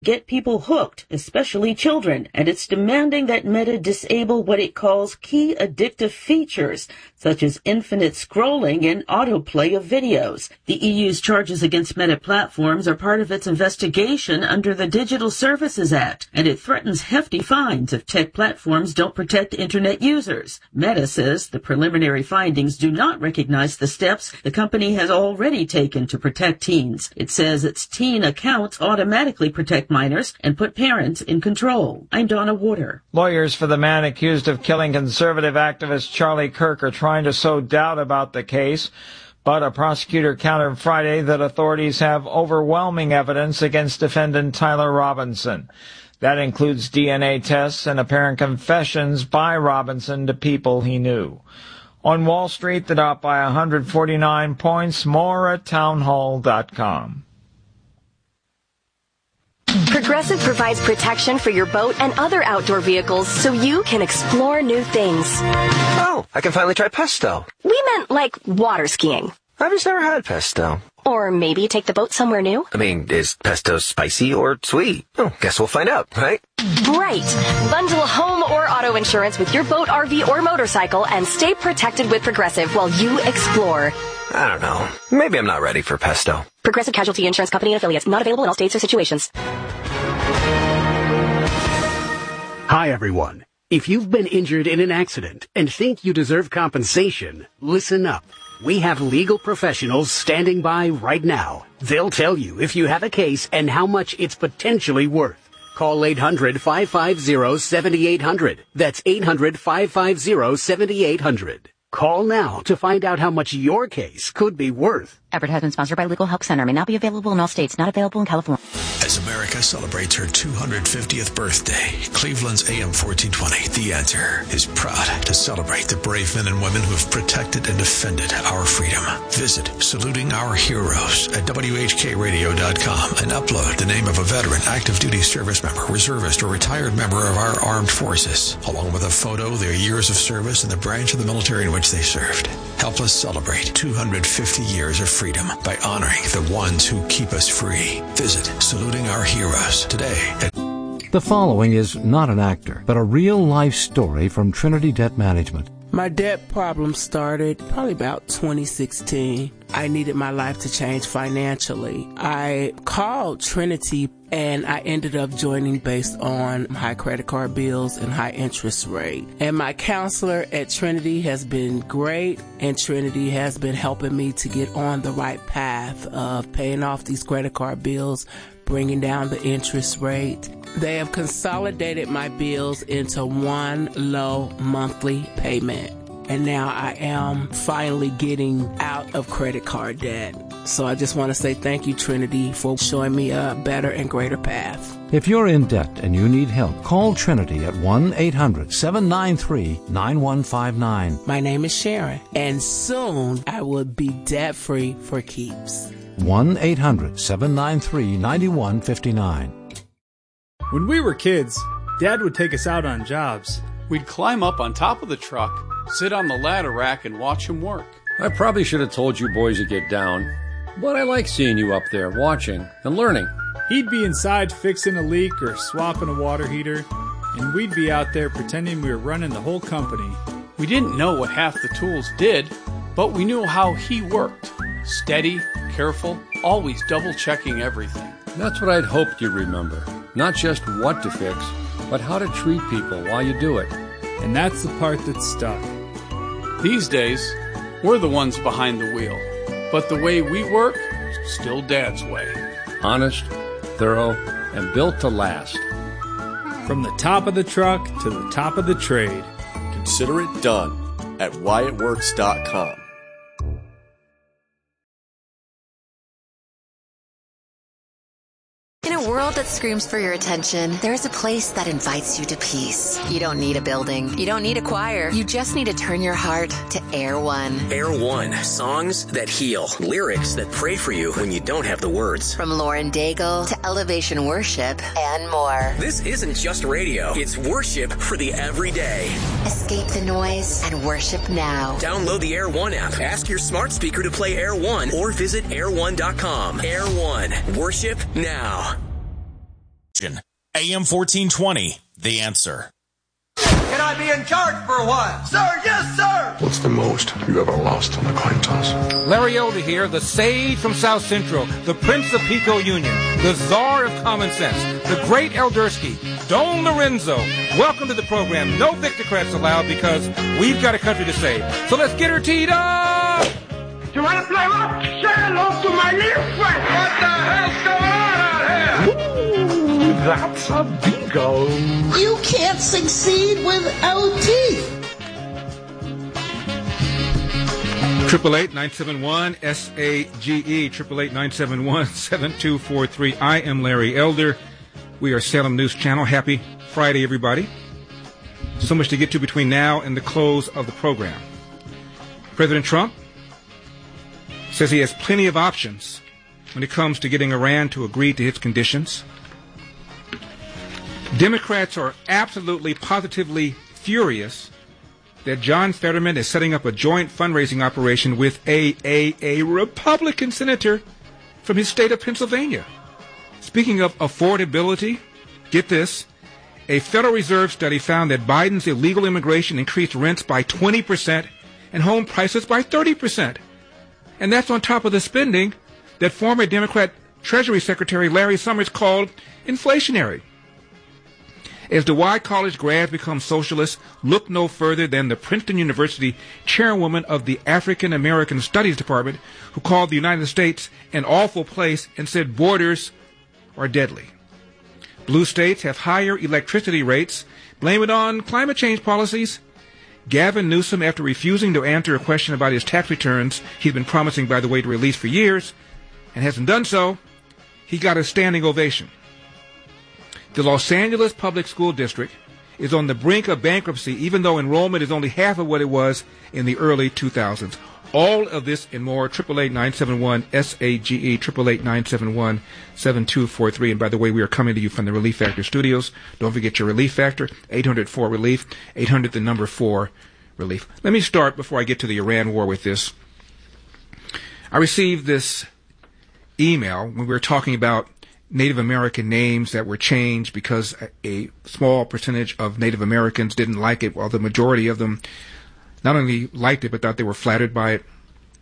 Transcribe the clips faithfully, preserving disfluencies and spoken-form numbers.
get people hooked, especially children, and it's demanding that Meta disable what it calls key addictive features, such as infinite scrolling and autoplay of videos. The E U's charges against Meta platforms are part of its investigation under the Digital Services Act, and it threatens hefty fines if tech platforms don't protect Internet users. Meta says the preliminary findings do not recognize the steps the company has already taken to protect teens. It says its teen accounts automatically protect minors and put parents in control. I'm Donna Water. Lawyers for the man accused of killing conservative activist Charlie Kirk are trying to sow doubt about the case, but a prosecutor countered Friday that authorities have overwhelming evidence against defendant Tyler Robinson. That includes D N A tests and apparent confessions by Robinson to people he knew. On Wall Street, the Dow by one hundred forty-nine points, more at townhall dot com. Progressive provides protection for your boat and other outdoor vehicles so you can explore new things. Oh, I can finally try pesto. We meant like water skiing. I've just never had pesto. Or maybe take the boat somewhere new. I mean, is pesto spicy or sweet? Oh, guess we'll find out, right? Right. Bundle home or auto insurance with your boat, R V, or motorcycle and stay protected with Progressive while you explore. I don't know. Maybe I'm not ready for pesto. Progressive Casualty Insurance Company and affiliates. Not available in all states or situations. Hi, everyone. If you've been injured in an accident and think you deserve compensation, listen up. We have legal professionals standing by right now. They'll tell you if you have a case and how much it's potentially worth. Call eight hundred, five five zero, seven eight zero zero. That's eight hundred, five five zero, seven eight zero zero. Call now to find out how much your case could be worth. Advertisement sponsored by Legal Help Center. May not be available in all states. Not available in California. As America celebrates her two hundred fiftieth birthday, Cleveland's A M fourteen twenty, The Answer, is proud to celebrate the brave men and women who have protected and defended our freedom. Visit Saluting Our Heroes at W H K radio dot com and upload the name of a veteran, active duty service member, reservist, or retired member of our armed forces, along with a photo, their years of service, and the branch of the military in which they served. Help us celebrate two hundred fifty years of freedom by honoring the ones who keep us free. Visit Saluting Our Heroes today at The following is not an actor, but a real-life story from Trinity Debt Management. My debt problem started probably about twenty sixteen. I needed my life to change financially. I called Trinity and I ended up joining based on high credit card bills and high interest rate. And my counselor at Trinity has been great, and Trinity has been helping me to get on the right path of paying off these credit card bills, bringing down the interest rate. They have consolidated my bills into one low monthly payment. And now I am finally getting out of credit card debt. So I just want to say thank you, Trinity, for showing me a better and greater path. If you're in debt and you need help, call Trinity at one eight hundred, seven nine three, nine one five nine. My name is Sharon, and soon I will be debt-free for keeps. one eight hundred, seven nine three, nine one five nine. When we were kids, Dad would take us out on jobs. We'd climb up on top of the truck, sit on the ladder rack, and watch him work. I probably should have told you boys to get down, but I like seeing you up there watching and learning. He'd be inside fixing a leak or swapping a water heater, and we'd be out there pretending we were running the whole company. We didn't know what half the tools did, but we knew how he worked. Steady, careful, always double-checking everything. That's what I'd hoped you'd remember. Not just what to fix, but how to treat people while you do it. And that's the part that stuck. These days, we're the ones behind the wheel. But the way we work, still Dad's way. Honest, thorough, and built to last. From the top of the truck to the top of the trade. Consider it done at Wyatt Works dot com. In a world that screams for your attention, there's a place that invites you to peace. You don't need a building. You don't need a choir. You just need to turn your heart to Air One. Air One. Songs that heal. Lyrics that pray for you when you don't have the words. From Lauren Daigle to Elevation Worship and more. This isn't just radio. It's worship for the everyday. Escape the noise and worship now. Download the Air One app. Ask your smart speaker to play Air One or visit air one dot com. Air One. Worship now. A M fourteen twenty, The Answer. Can I be in charge for a while? Sir, yes, sir! What's the most you ever lost on a coin toss? Larry Elder here, the sage from South Central, the Prince of Pico Union, the czar of common sense, the great Eldersky, Don Lorenzo. Welcome to the program. No Victocrats allowed because we've got a country to save. So let's get her teed up! You want to play what? Say hello to my little friend! What the hell's going on out here? Ooh, that's a bingo. You can't succeed without teeth. Triple eight nine seven one S A G E. Triple eight nine seven one seven two four three. I am Larry Elder. We are Salem News Channel. Happy Friday, everybody. So much to get to between now and the close of the program. President Trump says he has plenty of options when it comes to getting Iran to agree to his conditions. Democrats are absolutely, positively furious that John Fetterman is setting up a joint fundraising operation with a, a, a Republican senator from his state of Pennsylvania. Speaking of affordability, get this, a Federal Reserve study found that Biden's illegal immigration increased rents by twenty percent and home prices by thirty percent. And that's on top of the spending that former Democrat Treasury Secretary Larry Summers called inflationary. As the Y College grads become socialists, look no further than the Princeton University chairwoman of the African American Studies Department, who called the United States an awful place and said borders are deadly. Blue states have higher electricity rates. Blame it on climate change policies. Gavin Newsom, after refusing to answer a question about his tax returns he's been promising, by the way, to release for years, and hasn't done so, he got a standing ovation. The Los Angeles Public School District is on the brink of bankruptcy, even though enrollment is only half of what it was in the early two thousands. All of this and more, triple eight nine seven one S A G E, triple eight nine seven one seven two four three. And by the way, we are coming to you from the Relief Factor studios. Don't forget your Relief Factor, eight hundred four relief, eight hundred the number four relief. Let me start before I get to the Iran war with this. I received this email when we were talking about Native American names that were changed because a small percentage of Native Americans didn't like it, while the majority of them not only liked it, but thought they were flattered by it.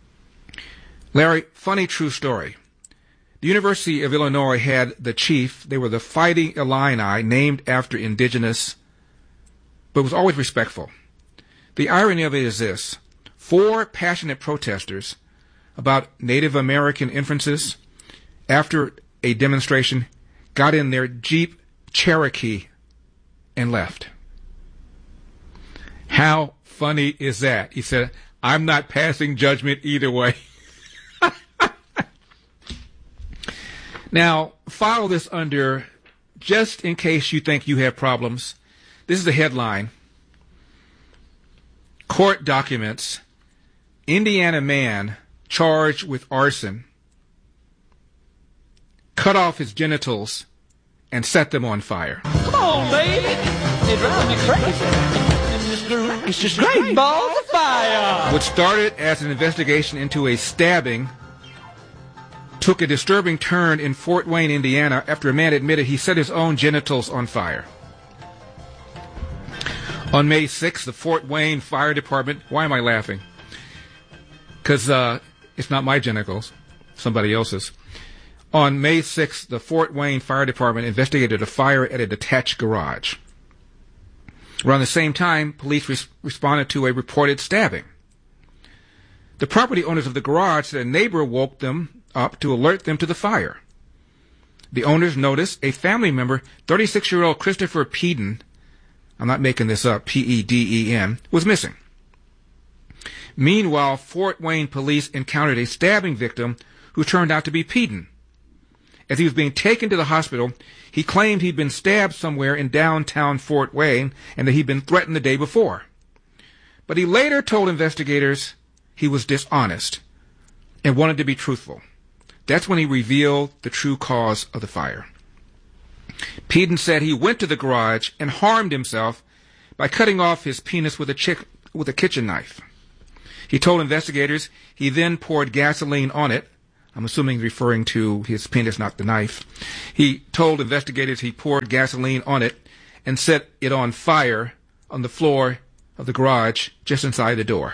Larry, funny true story. The University of Illinois had the chief, they were the Fighting Illini, named after indigenous, but was always respectful. The irony of it is this. Four passionate protesters about Native American inferences after a demonstration got in their Jeep Cherokee and left. How funny is that? He said, I'm not passing judgment either way. Now, follow this under, just in case you think you have problems. This is the headline. Court documents. Indiana man charged with arson cut off his genitals and set them on fire. Come on, baby. It drives me crazy. It's just great balls of fire. What started as an investigation into a stabbing took a disturbing turn in Fort Wayne, Indiana, after a man admitted he set his own genitals on fire. On May sixth, the Fort Wayne Fire Department... Why am I laughing? Because uh, it's not my genitals, somebody else's. On May sixth, the Fort Wayne Fire Department investigated a fire at a detached garage. Around the same time, police res- responded to a reported stabbing. The property owners of the garage said a neighbor woke them up to alert them to the fire. The owners noticed a family member, thirty-six-year-old Christopher Peden, I'm not making this up, P E D E N, was missing. Meanwhile, Fort Wayne police encountered a stabbing victim who turned out to be Peden. As he was being taken to the hospital, he claimed he'd been stabbed somewhere in downtown Fort Wayne and that he'd been threatened the day before. But he later told investigators he was dishonest and wanted to be truthful. That's when he revealed the true cause of the fire. Peden said he went to the garage and harmed himself by cutting off his penis with a, chick- with a kitchen knife. He told investigators he then poured gasoline on it, I'm assuming referring to his penis, not the knife. He told investigators he poured gasoline on it and set it on fire on the floor of the garage just inside the door.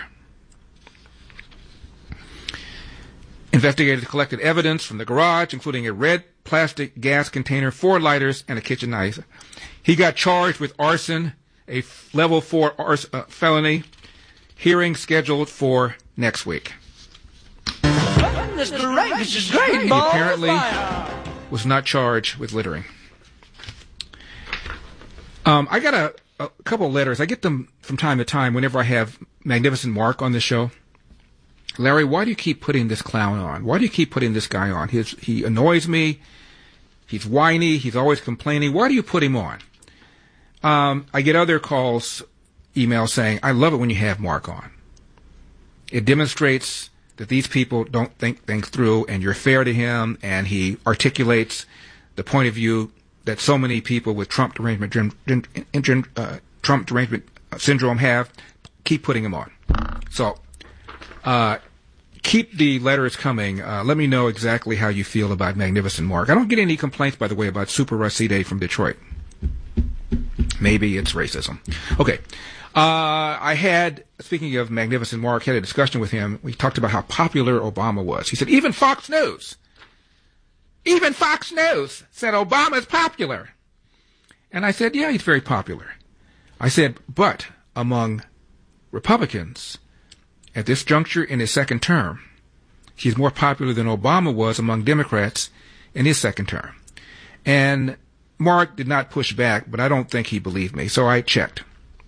Investigators collected evidence from the garage, including a red plastic gas container, four lighters, and a kitchen knife. He got charged with arson, a level four ars- uh, felony. Hearing scheduled for next week. This is great. This is great. He apparently was not charged with littering. Um, I got a, a couple of letters. I get them from time to time whenever I have Magnificent Mark on the show. Larry, why do you keep putting this clown on? Why do you keep putting this guy on? His, he annoys me. He's whiny. He's always complaining. Why do you put him on? Um, I get other calls, emails saying, I love it when you have Mark on. It demonstrates that these people don't think things through, and you're fair to him, and he articulates the point of view that so many people with Trump derangement, uh, Trump derangement syndrome have. Keep putting him on. So, uh, keep the letters coming. Uh, let me know exactly how you feel about Magnificent Mark. I don't get any complaints, by the way, about Super Rashide from Detroit. Maybe it's racism. Okay. Uh, I had, speaking of Magnificent Mark, had a discussion with him. We talked about how popular Obama was. He said, even Fox News, even Fox News said Obama's popular. And I said, yeah, he's very popular. I said, but among Republicans at this juncture in his second term, he's more popular than Obama was among Democrats in his second term. And Mark did not push back, but I don't think he believed me, so I checked.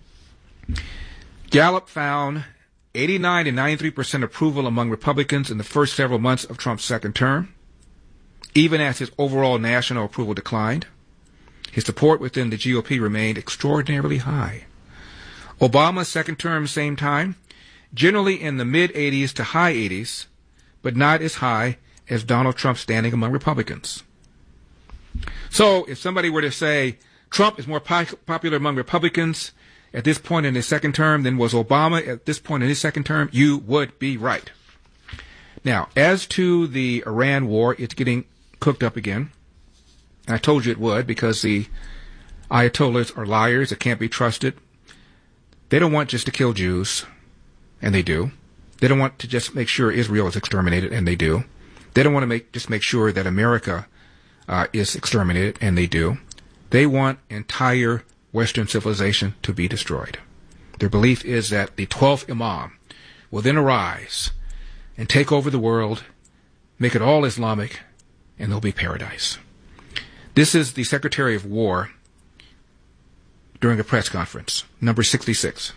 Gallup found eighty-nine to ninety-three percent approval among Republicans in the first several months of Trump's second term, even as his overall national approval declined. His support within the G O P remained extraordinarily high. Obama's second term, same time, generally in the mid-eighties to high eighties, but not as high as Donald Trump's standing among Republicans. So if somebody were to say Trump is more po- popular among Republicans at this point in his second term than was Obama at this point in his second term, you would be right. Now, as to the Iran war, it's getting cooked up again. And I told you it would, because the Ayatollahs are liars that can't be trusted. They don't want just to kill Jews, and they do. They don't want to just make sure Israel is exterminated, and they do. They don't want to make just make sure that America uh, is exterminated, and they do. They want entire Western civilization to be destroyed. Their belief is that the twelfth Imam will then arise and take over the world, make it all Islamic, and there'll be paradise. This is the Secretary of War during a press conference, number sixty-six.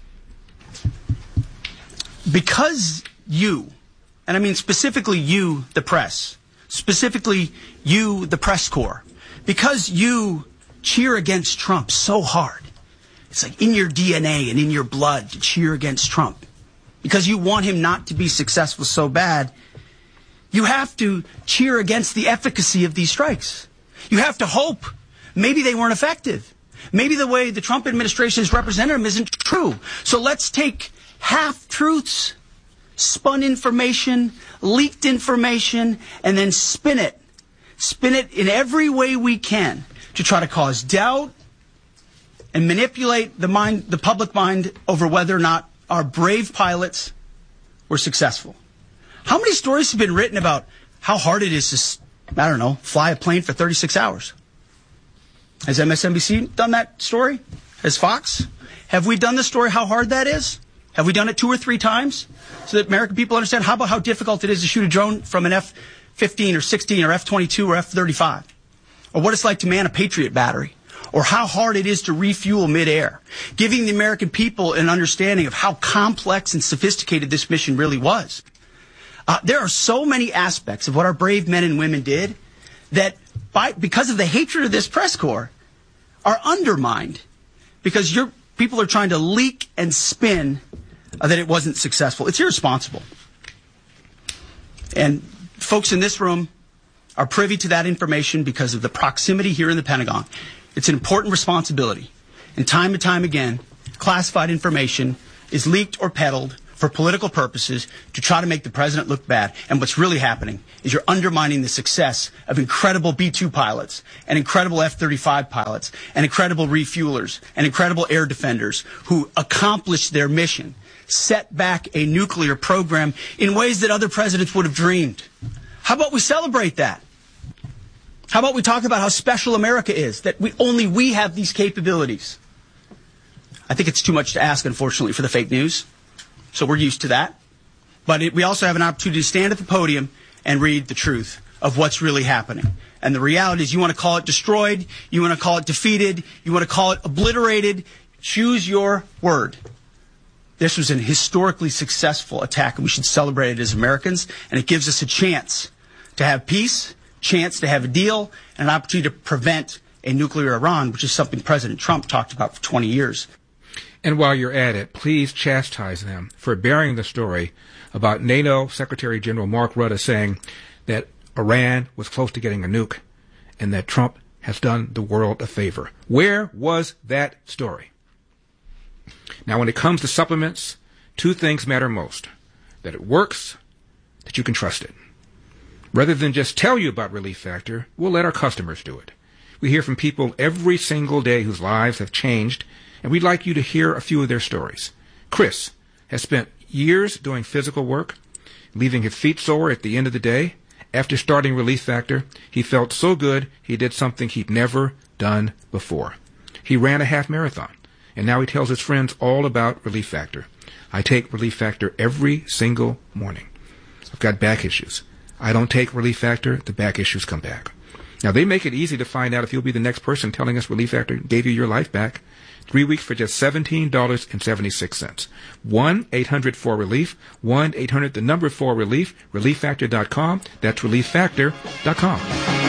Because you, and I mean specifically you, the press, specifically you, the press corps, because you cheer against Trump so hard. It's like in your D N A and in your blood to cheer against Trump. Because you want him not to be successful so bad, you have to cheer against the efficacy of these strikes. You have to hope maybe they weren't effective. Maybe the way the Trump administration has represented them isn't true. So let's take half-truths, spun information, leaked information, and then spin it. Spin it in every way we can to try to cause doubt and manipulate the mind, the public mind, over whether or not our brave pilots were successful. How many stories have been written about how hard it is to, I don't know, fly a plane for thirty-six hours? Has M S N B C done that story? Has Fox? Have we done the story how hard that is? Have we done it two or three times so that American people understand? How about how difficult it is to shoot a drone from an F fifteen or sixteen or F twenty-two or F thirty-five? Or what it's like to man a Patriot battery, or how hard it is to refuel midair, giving the American people an understanding of how complex and sophisticated this mission really was. Uh, there are so many aspects of what our brave men and women did that, by, because of the hatred of this press corps, are undermined because your people are trying to leak and spin uh, that it wasn't successful. It's irresponsible. And folks in this room are privy to that information because of the proximity here in the Pentagon. It's an important responsibility. And time and time again, classified information is leaked or peddled for political purposes to try to make the president look bad. And what's really happening is you're undermining the success of incredible B two pilots and incredible F thirty-five pilots and incredible refuelers and incredible air defenders who accomplished their mission, set back a nuclear program in ways that other presidents would have dreamed. How about we celebrate that? How about we talk about how special America is, that we only we have these capabilities? I think it's too much to ask, unfortunately, for the fake news. So we're used to that. But it, we also have an opportunity to stand at the podium and read the truth of what's really happening. And the reality is, you want to call it destroyed, you want to call it defeated, you want to call it obliterated, choose your word. This was an historically successful attack, and we should celebrate it as Americans. And it gives us a chance to have peace, chance to have a deal, and an opportunity to prevent a nuclear Iran, which is something President Trump talked about for twenty years. And while you're at it, please chastise them for bearing the story about NATO Secretary General Mark Rutte saying that Iran was close to getting a nuke and that Trump has done the world a favor. Where was that story? Now, when it comes to supplements, two things matter most: that it works, that you can trust it. Rather than just tell you about Relief Factor, we'll let our customers do it. We hear from people every single day whose lives have changed, and we'd like you to hear a few of their stories. Chris has spent years doing physical work, leaving his feet sore at the end of the day. After starting Relief Factor, he felt so good he did something he'd never done before. He ran a half marathon, and now he tells his friends all about Relief Factor. I take Relief Factor every single morning. I've got back issues. I don't take Relief Factor, the back issues come back. Now, they make it easy to find out if you'll be the next person telling us Relief Factor gave you your life back. Three weeks for just seventeen dollars and seventy-six cents. one eight hundred four relief. one eight hundred the number four relief. relief factor dot com. That's relief factor dot com.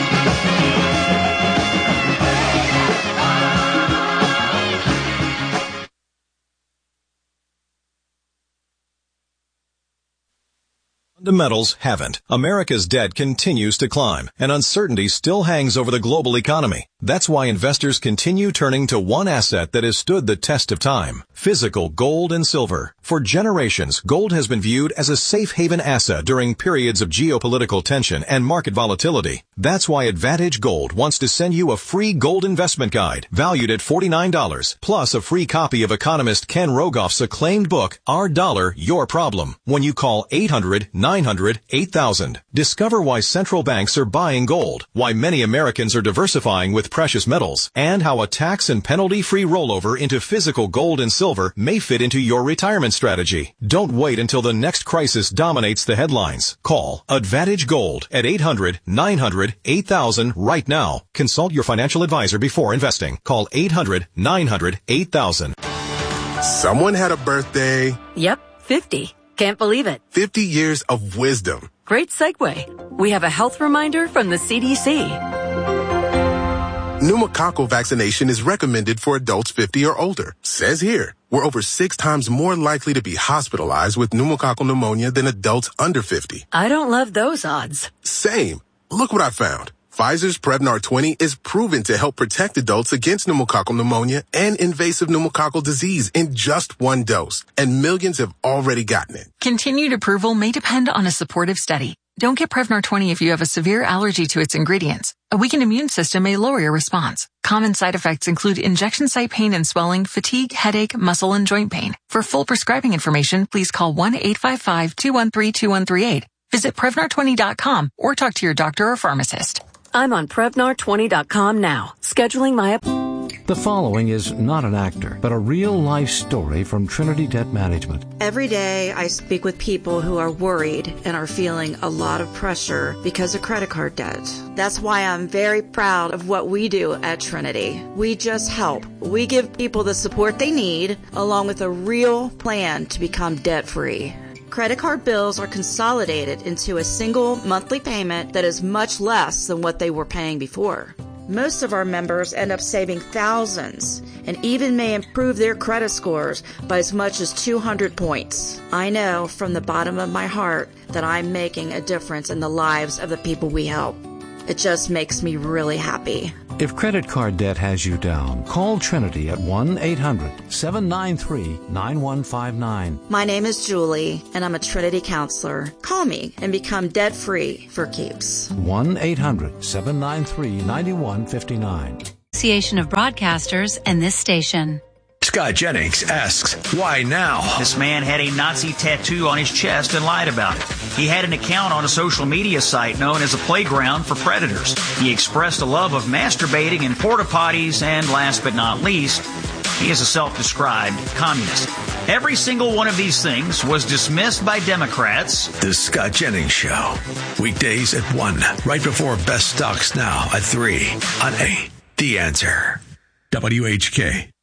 Fundamentals haven't. America's debt continues to climb, and uncertainty still hangs over the global economy. That's why investors continue turning to one asset that has stood the test of time: physical gold and silver. For generations, gold has been viewed as a safe haven asset during periods of geopolitical tension and market volatility. That's why Advantage Gold wants to send you a free gold investment guide valued at forty-nine dollars, plus a free copy of economist Ken Rogoff's acclaimed book, Our Dollar, Your Problem, when you call eight hundred nine hundred eight thousand. Discover why central banks are buying gold, why many Americans are diversifying with precious metals, and how a tax and penalty-free rollover into physical gold and silver may fit into your retirement strategy. Don't wait until the next crisis dominates the headlines. Call Advantage Gold at eight hundred nine hundred eight thousand right now. Consult your financial advisor before investing. Call eight hundred nine hundred eight thousand. Someone had a birthday. Yep, fifty. Can't believe it. fifty years of wisdom. Great segue. We have a health reminder from the C D C. Pneumococcal vaccination is recommended for adults fifty or older. Says here, we're over six times more likely to be hospitalized with pneumococcal pneumonia than adults under fifty. I don't love those odds. Same. Look what I found. Pfizer's Prevnar twenty is proven to help protect adults against pneumococcal pneumonia and invasive pneumococcal disease in just one dose, and millions have already gotten it. Continued approval may depend on a supportive study. Don't get Prevnar twenty if you have a severe allergy to its ingredients. A weakened immune system may lower your response. Common side effects include injection site pain and swelling, fatigue, headache, muscle, and joint pain. For full prescribing information, please call one eight five five two one three two one three eight. Visit Prevnar twenty dot com or talk to your doctor or pharmacist. I'm on Prevnar twenty dot com now, scheduling my appointment. The following is not an actor, but a real-life story from Trinity Debt Management. Every day I speak with people who are worried and are feeling a lot of pressure because of credit card debt. That's why I'm very proud of what we do at Trinity. We just help. We give people the support they need, along with a real plan to become debt-free. Credit card bills are consolidated into a single monthly payment that is much less than what they were paying before. Most of our members end up saving thousands and even may improve their credit scores by as much as two hundred points. I know from the bottom of my heart that I'm making a difference in the lives of the people we help. It just makes me really happy. If credit card debt has you down, call Trinity at one eight hundred seven nine three nine one five nine. My name is Julie, and I'm a Trinity counselor. Call me and become debt-free for keeps. one eight hundred seven nine three nine one five nine. Association of Broadcasters and this station. Scott Jennings asks, why now? This man had a Nazi tattoo on his chest and lied about it. He had an account on a social media site known as a playground for predators. He expressed a love of masturbating in porta potties, and last but not least, he is a self-described communist. Every single one of these things was dismissed by Democrats. The Scott Jennings Show. Weekdays at one, right before Best Stocks Now at three on A, The Answer. W H K.